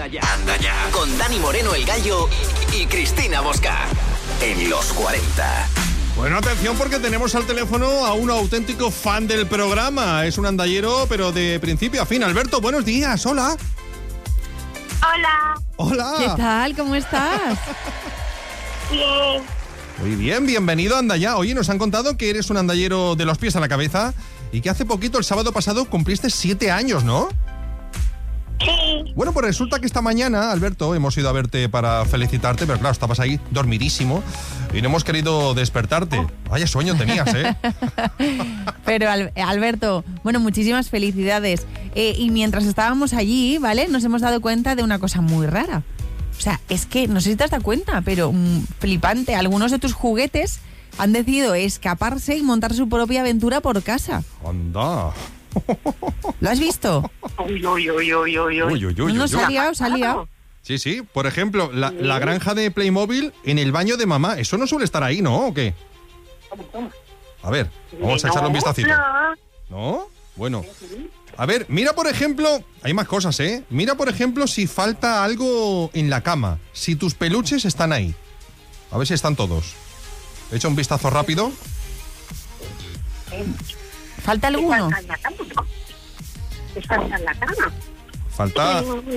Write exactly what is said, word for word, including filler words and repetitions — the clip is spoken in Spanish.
Anda ya, anda ya. Con Dani Moreno, el Gallo, y Cristina Bosca. En los cuarenta. Bueno, atención porque tenemos al teléfono a un auténtico fan del programa. Es un andallero, pero de principio a fin. Alberto, buenos días. Hola. Hola. Hola. ¿Qué tal? ¿Cómo estás? Bien. Muy bien, bienvenido a Andallá. Oye, nos han contado que eres un andallero de los pies a la cabeza y que hace poquito, el sábado pasado, cumpliste siete años, ¿no? Sí. Bueno, pues resulta que esta mañana, Alberto, hemos ido a verte para felicitarte, pero claro, estabas ahí dormidísimo y no hemos querido despertarte. Vaya sueño tenías, ¿eh? Pero, Al- Alberto, bueno, muchísimas felicidades. Eh, y mientras estábamos allí, ¿vale? Nos hemos dado cuenta de una cosa muy rara. O sea, es que, no sé si te has dado cuenta, pero mm, flipante, algunos de tus juguetes han decidido escaparse y montar su propia aventura por casa. Anda. ¿Lo has visto? Uy, uy, uy, uy, uy, uy. Uy, uy, uy, No uy, se ha uy. liado, se ha liado. Sí, sí. Por ejemplo, la, la granja de Playmobil en el baño de mamá. Eso no suele estar ahí, ¿no? ¿O qué? A ver, vamos a echarle un vistacito. No. ¿No? Bueno. A ver, mira por ejemplo, hay más cosas, ¿eh? Mira por ejemplo si falta algo en la cama, si tus peluches están ahí. A ver si están todos. Echa un vistazo rápido. ¿Falta alguno? Falta en la cama. Falta en la cama. Falta...